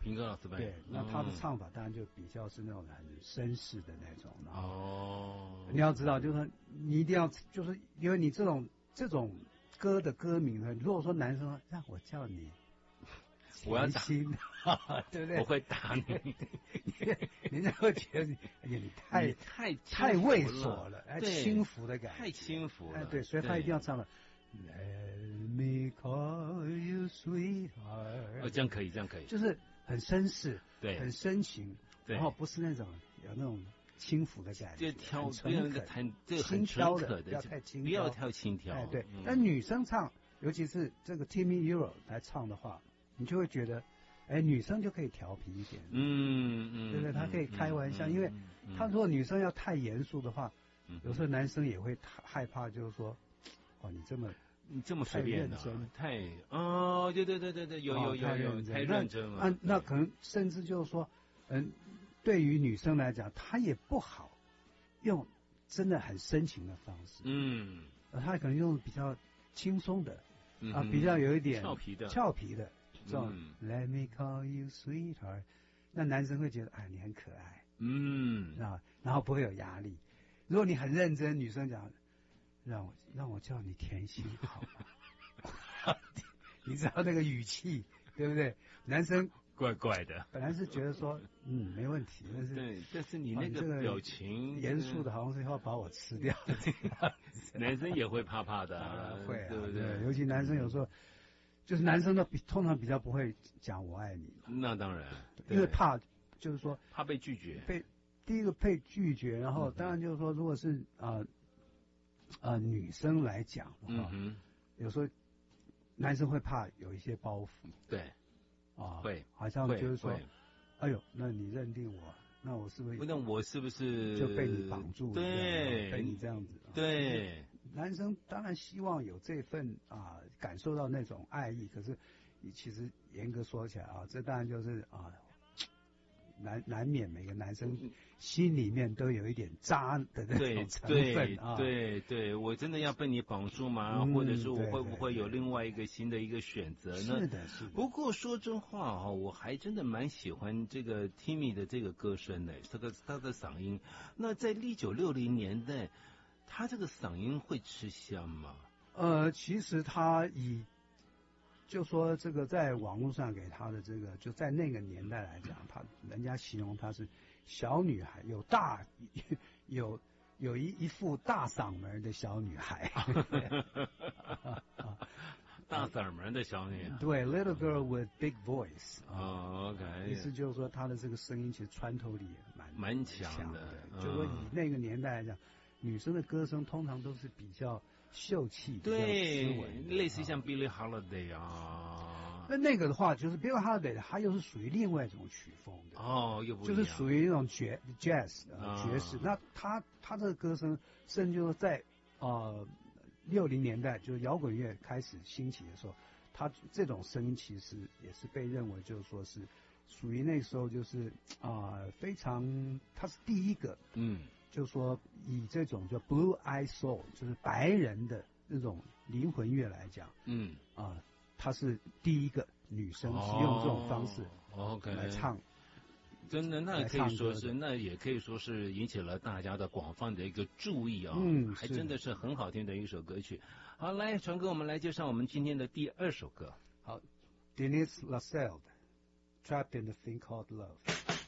平克·老师班。 对，那他的唱法当然就比较是那种很绅士的那种。 哦， 你要知道，就是说你一定要，就是因为你这种歌的歌名呢，如果说男生让我叫你。 我要打， 对不对？ 我会打你， 人家会觉得你太猥琐了，轻浮的感觉， 太轻浮了。 对，所以他一定要唱了。Let me call you sweetheart。 这样可以，这样可以， 就是很绅士， 对， 很深情，然后不是那种有那种轻浮的感觉， 就纯恳， 轻佻的， 不要太轻， 不要太轻佻。 哎，对。但女生唱，尤其是这个 Timmy Euro 来唱的话，你就会觉得，哎，女生就可以调皮一点，对不对？她可以开玩笑，因为她如果女生要太严肃的话，有时候男生也会害怕，就是说，哦，你这么随便的，太对，有太认真了。 那可能甚至就是说，对于女生来讲，她也不好用真的很深情的方式，她可能用比较轻松的，比较有一点俏皮的。这种 Let me call you sweetheart， 那男生会觉得哎你很可爱，然后不会有压力。如果你很认真，女生讲让我叫你甜心好吗？你知道那个语气对不对？男生怪怪的， 本来是觉得说没问题，但是对，但是你那个表情严肃的，好像是要把我吃掉的这样子。 男生也会怕怕的， 会， 对不对？ 尤其男生有时候。就是男生通常比较不会讲我爱你， 那当然， 因为怕，就是说怕被拒绝， 第一个被拒绝，然后当然就是说，如果是女生来讲的话，有时候男生会怕有一些包袱， 对，会， 好像就是说，哎呦，那你认定我，那我是不是？ 那我是不是就被你绑住？ 对， 被你这样子， 对。 男生当然希望有这份感受到那种爱意，可是其实严格说起来这当然就是难免每个男生心里面都有一点渣的那种成分对，我真的要被你绑住吗？或者是我会不会有另外一个新的一个选择呢？ 是的。 不过说真话我还真的蛮喜欢这个 Timmy 的这个歌声的，他的嗓音。那在1960年代。他这个嗓音会吃香吗？ 其实他就说这个在网络上给他的这个，就在那个年代来讲，人家形容他是小女孩，有一副大嗓门的小女孩， 大嗓门的小女孩， 对 ，little girl with big voice。 OK， 意思就是说她的这个声音其实穿透力也蛮强的，就说以那个年代来讲。女生的歌声通常都是比较秀气， 对，类似像 Billie Holiday 那个的话，就是 Billie Holiday， 它又是属于另外一种曲风的又不一样， 就是属于那种jazz 爵士。那他这个歌声，甚至就是在60年代，就是摇滚乐开始兴起的时候，他这种声音其实也是被认为就是说是属于那时候就是非常，他是第一个就是说，以这种叫 Blue Eye Soul， 就是白人的那种灵魂乐来讲，她是第一个女生是用这种方式来唱， 真的，那也可以说是引起了大家的广泛的一个注意还真的是很好听的一首歌曲。好，来，传哥，我们来介绍我们今天的第2首歌。 好 ，Denise Lascelles，Trapped in the Thing Called Love。